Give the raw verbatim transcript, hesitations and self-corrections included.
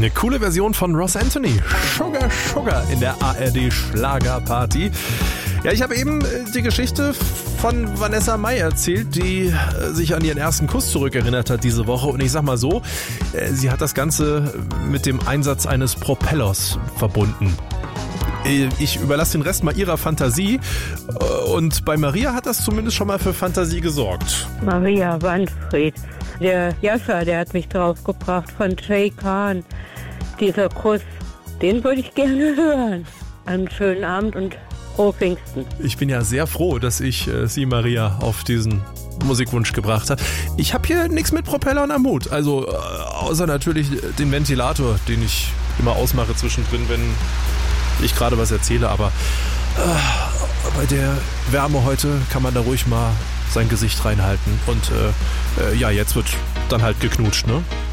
Eine coole Version von Ross Anthony. Sugar, Sugar in der A R D-Schlagerparty. Ja, ich habe eben die Geschichte von Vanessa Mai erzählt, die sich an ihren ersten Kuss zurückerinnert hat diese Woche. Und ich sag mal so, sie hat das Ganze mit dem Einsatz eines Propellers verbunden. Ich überlasse den Rest mal ihrer Fantasie. Und bei Maria hat das zumindest schon mal für Fantasie gesorgt. Maria Wanfried. Der Jascha, der hat mich draufgebracht von Jay Khan. Dieser Kuss, den würde ich gerne hören. Einen schönen Abend und frohe Pfingsten. Ich bin ja sehr froh, dass ich äh, Sie, Maria, auf diesen Musikwunsch gebracht habe. Ich habe hier nichts mit Propellern am Hut. Also äh, außer natürlich den Ventilator, den ich immer ausmache zwischendrin, wenn ich gerade was erzähle. Aber äh, bei der Wärme heute kann man da ruhig mal sein Gesicht reinhalten. Und äh, äh, ja, jetzt wird dann halt geknutscht, ne?